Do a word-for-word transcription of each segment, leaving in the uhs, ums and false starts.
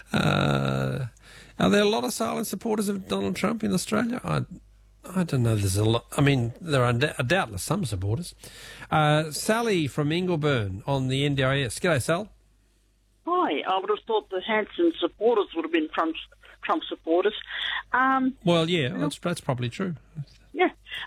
Uh, are there a lot of silent supporters of Donald Trump in Australia? I, I don't know. There's a lot. I mean, there are doubtless some supporters. Uh, Sally from Ingleburn on the N D I S. G'day, Sal. Hi. I would have thought the Hanson supporters would have been Trump, Trump supporters. Um, well, yeah, that's, that's probably true. Yeah.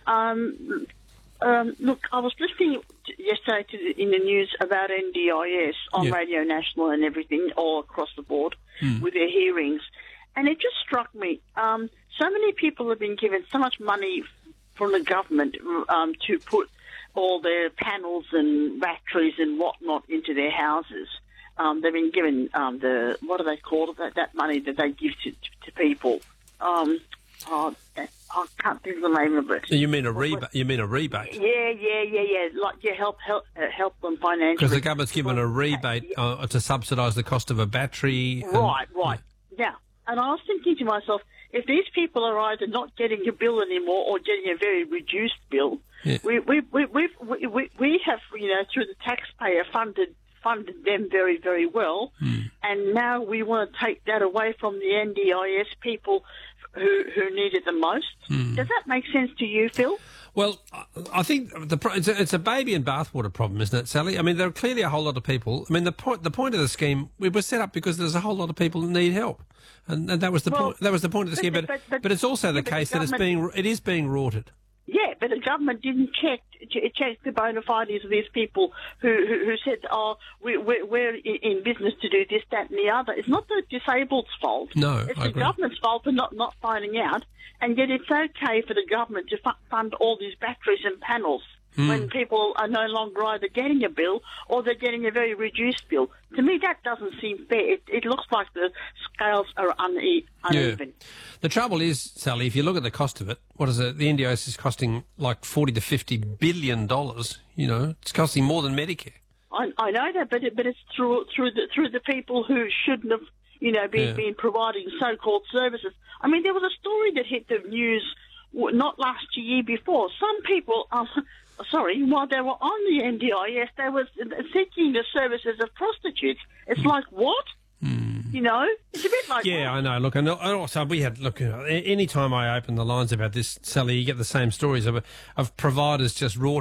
Um, um, look, I was listening yesterday to the, in the news about N D I S on yeah. Radio National and everything, all across the board, mm. with their hearings. And it just struck me, um, so many people have been given so much money from the government um, to put all their panels and batteries and whatnot into their houses. Um, they've been given um, the, what do they call it, that, that money that they give to, to, to people. Um, oh, I can't think of the name of it. You mean a rebate? You mean a rebate? Yeah, yeah, yeah, yeah. Like, yeah, help, help, uh, help them financially. Because the government's given a rebate uh, to subsidise the cost of a battery. Right, and, right. Yeah. Now, and I was thinking to myself, if these people are either not getting a bill anymore or getting a very reduced bill, yeah. we, we, we, we, we, we have, you know, through the taxpayer funded funded them very, very well, mm. and now we want to take that away from the N D I S people who, who need it the most. Mm. Does that make sense to you, Phil? Well, I think the it's a, it's a baby and bathwater problem, isn't it, Sally? I mean, there are clearly a whole lot of people. I mean, the point the point of the scheme, we were set up because there's a whole lot of people that need help, and, and that was the well, point. That was the point of the scheme. But but, but, but it's also yeah, the case the that it's being it is being rorted. Yeah, but the government didn't check check the bona fides of these people who who, who said, "Oh, we, we're, we're in business to do this, that, and the other." It's not the disabled's fault. No, it's I the agree. government's fault for not not finding out. And yet, it's okay for the government to fu- fund all these batteries and panels mm. when people are no longer either getting a bill or they're getting a very reduced bill. To me, that doesn't seem fair. It, it looks like the scales are une- uneven. Yeah. The trouble is, Sally, if you look at the cost of it, what is it? The N D I S is costing like forty to fifty billion dollars. You know, it's costing more than Medicare. I, I know that, but it, but it's through through the through the people who shouldn't have, you know, been, Yeah. been providing so-called services. I mean, there was a story that hit the news w- not last year, year before. Some people, um, sorry, while they were on the N D I S, they were seeking the services of prostitutes. It's like, what? Mm. You know, it's a bit like... Yeah, I know. Look, and also we had, look, any time I open the lines about this, Sally, you get the same stories of, of providers just rorting